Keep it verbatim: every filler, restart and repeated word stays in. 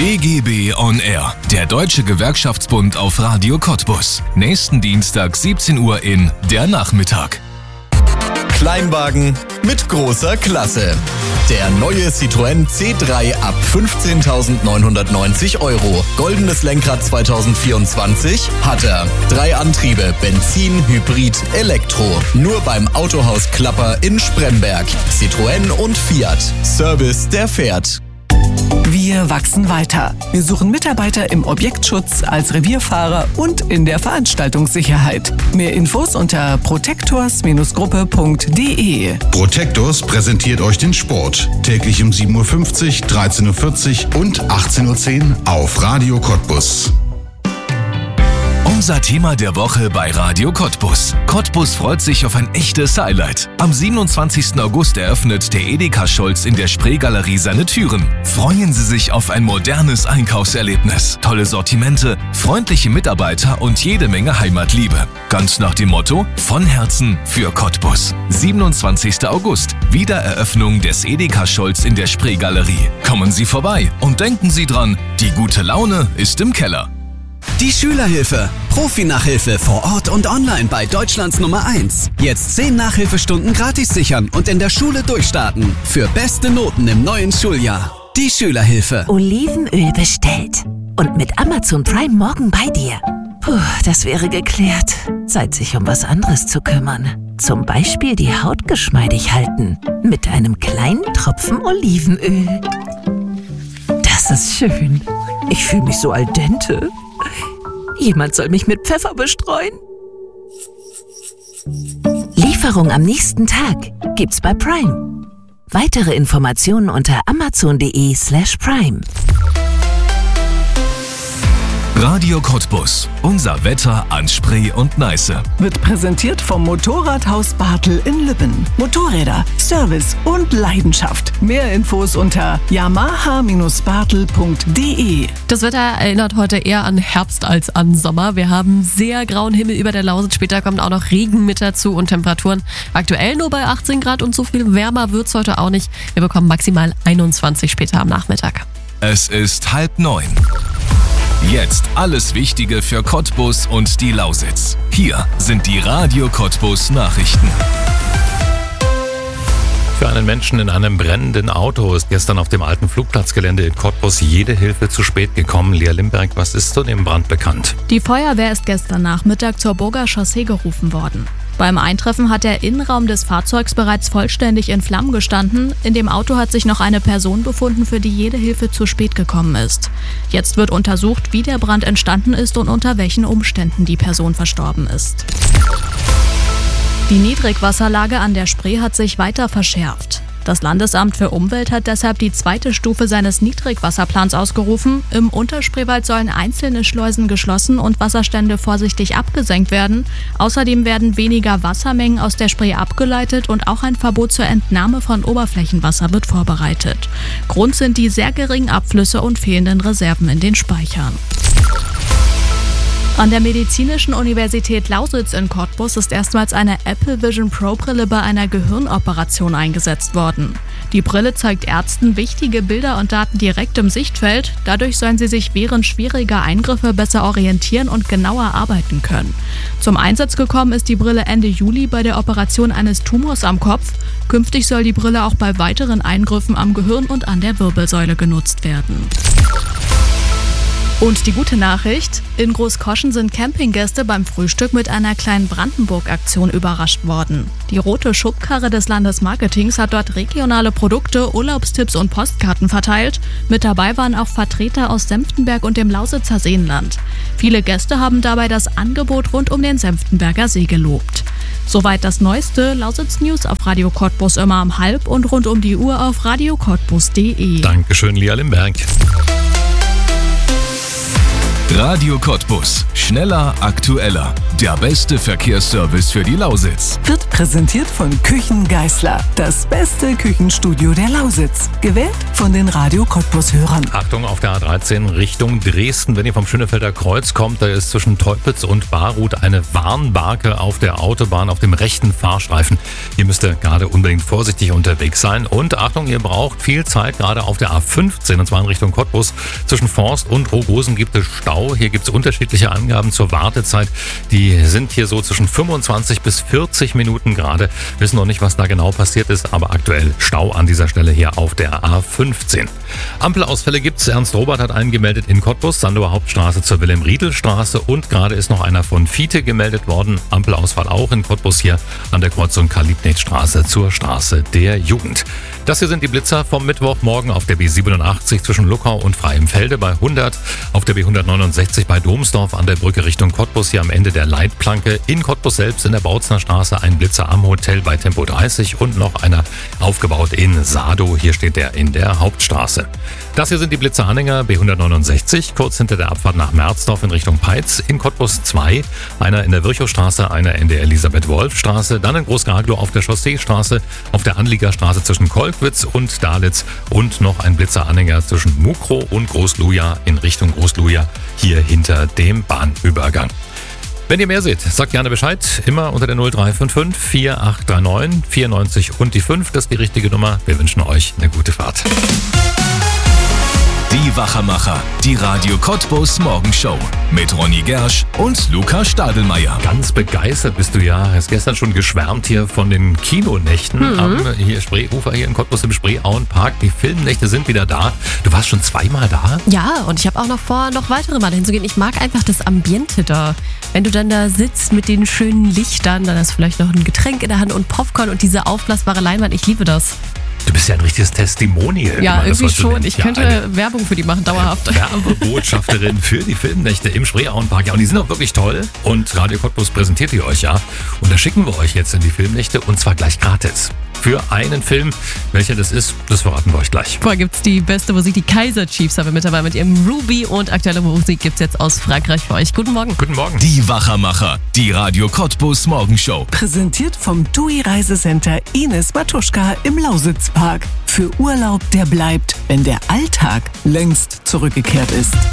D G B on Air, der Deutsche Gewerkschaftsbund auf Radio Cottbus. Nächsten Dienstag siebzehn Uhr in Der Nachmittag. Kleinwagen mit großer Klasse. Der neue Citroën C drei ab fünfzehntausendneunhundertneunzig Euro. Goldenes Lenkrad zwanzig vierundzwanzig hat er. Drei Antriebe, Benzin, Hybrid, Elektro. Nur beim Autohaus Klapper in Spremberg. Citroën und Fiat. Service, der fährt. Wir wachsen weiter. Wir suchen Mitarbeiter im Objektschutz, als Revierfahrer und in der Veranstaltungssicherheit. Mehr Infos unter protectors Gruppe punkt de. Protectors präsentiert euch den Sport. Täglich um sieben Uhr fünfzig, dreizehn Uhr vierzig und achtzehn Uhr zehn auf Radio Cottbus. Unser Thema der Woche bei Radio Cottbus. Cottbus freut sich auf ein echtes Highlight. Am siebenundzwanzigsten August eröffnet der Edeka Scholz in der Spreegalerie seine Türen. Freuen Sie sich auf ein modernes Einkaufserlebnis, tolle Sortimente, freundliche Mitarbeiter und jede Menge Heimatliebe. Ganz nach dem Motto: von Herzen für Cottbus. siebenundzwanzigsten August, Wiedereröffnung des Edeka Scholz in der Spreegalerie. Kommen Sie vorbei und denken Sie dran, die gute Laune ist im Keller. Die Schülerhilfe. Profi-Nachhilfe vor Ort und online bei Deutschlands Nummer eins. Jetzt zehn Nachhilfestunden gratis sichern und in der Schule durchstarten. Für beste Noten im neuen Schuljahr. Die Schülerhilfe. Olivenöl bestellt. Und mit Amazon Prime morgen bei dir. Puh, das wäre geklärt. Zeit, sich um was anderes zu kümmern. Zum Beispiel die Haut geschmeidig halten. Mit einem kleinen Tropfen Olivenöl. Das ist schön. Ich fühle mich so al dente. Jemand soll mich mit Pfeffer bestreuen. Lieferung am nächsten Tag gibt's bei Prime. Weitere Informationen unter amazon.de slash prime. Radio Cottbus. Unser Wetter an Spree und Neiße. Wird präsentiert vom Motorradhaus Bartel in Lübben. Motorräder, Service und Leidenschaft. Mehr Infos unter yamaha Bindestrich bartel punkt de. Das Wetter erinnert heute eher an Herbst als an Sommer. Wir haben sehr grauen Himmel über der Lausitz. Später kommt auch noch Regen mit dazu und Temperaturen aktuell nur bei achtzehn Grad und so viel wärmer wird's heute auch nicht. Wir bekommen maximal einundzwanzig später am Nachmittag. Es ist halb neun. Jetzt alles Wichtige für Cottbus und die Lausitz. Hier sind die Radio Cottbus Nachrichten. Für einen Menschen in einem brennenden Auto ist gestern auf dem alten Flugplatzgelände in Cottbus jede Hilfe zu spät gekommen. Lea Limberg, was ist zu dem Brand bekannt? Die Feuerwehr ist gestern Nachmittag zur Burger Chaussee gerufen worden. Beim Eintreffen hat der Innenraum des Fahrzeugs bereits vollständig in Flammen gestanden. In dem Auto hat sich noch eine Person befunden, für die jede Hilfe zu spät gekommen ist. Jetzt wird untersucht, wie der Brand entstanden ist und unter welchen Umständen die Person verstorben ist. Die Niedrigwasserlage an der Spree hat sich weiter verschärft. Das Landesamt für Umwelt hat deshalb die zweite Stufe seines Niedrigwasserplans ausgerufen. Im Unterspreewald sollen einzelne Schleusen geschlossen und Wasserstände vorsichtig abgesenkt werden. Außerdem werden weniger Wassermengen aus der Spree abgeleitet und auch ein Verbot zur Entnahme von Oberflächenwasser wird vorbereitet. Grund sind die sehr geringen Abflüsse und fehlenden Reserven in den Speichern. An der Medizinischen Universität Lausitz in Cottbus ist erstmals eine Apple Vision Pro Brille bei einer Gehirnoperation eingesetzt worden. Die Brille zeigt Ärzten wichtige Bilder und Daten direkt im Sichtfeld. Dadurch sollen sie sich während schwieriger Eingriffe besser orientieren und genauer arbeiten können. Zum Einsatz gekommen ist die Brille Ende Juli bei der Operation eines Tumors am Kopf. Künftig soll die Brille auch bei weiteren Eingriffen am Gehirn und an der Wirbelsäule genutzt werden. Und die gute Nachricht: In Großkoschen sind Campinggäste beim Frühstück mit einer kleinen Brandenburg-Aktion überrascht worden. Die rote Schubkarre des Landesmarketings hat dort regionale Produkte, Urlaubstipps und Postkarten verteilt. Mit dabei waren auch Vertreter aus Senftenberg und dem Lausitzer Seenland. Viele Gäste haben dabei das Angebot rund um den Senftenberger See gelobt. Soweit das Neueste. Lausitz News auf Radio Cottbus immer um halb und rund um die Uhr auf radio cottbus punkt de. Dankeschön, Lea Limberg. Radio Cottbus. Schneller, aktueller. Der beste Verkehrsservice für die Lausitz. Wird präsentiert von Küchen Geisler. Das beste Küchenstudio der Lausitz. Gewählt von den Radio Cottbus-Hörern. Achtung auf der A dreizehn Richtung Dresden. Wenn ihr vom Schönefelder Kreuz kommt, da ist zwischen Teupitz und Barruth eine Warnbarke auf der Autobahn auf dem rechten Fahrstreifen. Ihr müsst gerade unbedingt vorsichtig unterwegs sein. Und Achtung, ihr braucht viel Zeit, gerade auf der A fünfzehn, und zwar in Richtung Cottbus. Zwischen Forst und Rogosen gibt es Stau. Hier gibt es unterschiedliche Angaben zur Wartezeit. Die sind hier so zwischen fünfundzwanzig bis vierzig Minuten gerade. Wissen noch nicht, was da genau passiert ist, aber aktuell Stau an dieser Stelle hier auf der A fünfzehn. Ampelausfälle gibt's. Ernst Robert hat einen gemeldet in Cottbus, Sandower Hauptstraße zur Wilhelm-Riedel-Straße, und gerade ist noch einer von Fiete gemeldet worden. Ampelausfall auch in Cottbus hier an der Kreuzung Karl-Liebknecht-Straße zur Straße der Jugend. Das hier sind die Blitzer vom Mittwochmorgen auf der B siebenundachtzig zwischen Luckau und Freienfelde bei hundert, auf der B hundertneunundsechzig bei Domsdorf an der Brücke Richtung Cottbus hier am Ende der Leitplanke, in Cottbus selbst in der Bautzner Straße ein Blitzer am Hotel bei Tempo dreißig und noch einer aufgebaut in Sado, hier steht der in der Hauptstraße. Das hier sind die Blitzeranhänger B hundertneunundsechzig, kurz hinter der Abfahrt nach Merzdorf in Richtung Peitz, in Cottbus zwei, einer in der Virchowstraße, einer in der Elisabeth-Wolf-Straße, dann in Großgaglow auf der Chausseestraße, auf der Anliegerstraße zwischen Kolkwitz und Dalitz und noch ein Blitzeranhänger zwischen Mukrow und Großluja in Richtung Großluja, hier hinter dem Bahnübergang. Wenn ihr mehr seht, sagt gerne Bescheid. Immer unter der null drei fünf fünf vier acht drei neun vier neun und die fünf. Das ist die richtige Nummer. Wir wünschen euch eine gute Fahrt. Die Wachermacher. Die Radio Cottbus Morgenshow. Mit Ronny Gersch und Luca Stadelmeier. Ganz begeistert bist du ja. Hast gestern schon geschwärmt hier von den Kinonächten Mhm. am hier Spreeufer hier in Cottbus im Spreeauenpark. Die Filmnächte sind wieder da. Du warst schon zweimal da? Ja, und ich habe auch noch vor, noch weitere Male hinzugehen. Ich mag einfach das Ambiente da. Wenn du dann da sitzt mit den schönen Lichtern, dann hast du vielleicht noch ein Getränk in der Hand und Popcorn und diese aufblasbare Leinwand. Ich liebe das. Du bist ja ein richtiges Testimonial. wie Ja, man das irgendwie heute schon. nennt. Ich Ja, könnte eine Werbung für die machen, dauerhaft. Werbebotschafterin für die Filmnächte im Spreeauenpark. Ja, und die sind auch wirklich toll. Und Radio Cottbus präsentiert die euch ja. Und da schicken wir euch jetzt in die Filmnächte und zwar gleich gratis. Für einen Film. Welcher das ist, das verraten wir euch gleich. Vorher gibt's die beste Musik. Die Kaiser Chiefs haben wir mit dabei mit ihrem Ruby, und aktuelle Musik gibt's jetzt aus Frankreich für euch. Guten Morgen. Guten Morgen. Die Wachermacher. Die Radio Cottbus Morgenshow. Präsentiert vom T U I Reisecenter Ines Matuschka im Lausitzpark. Für Urlaub, der bleibt, wenn der Alltag längst zurückgekehrt ist.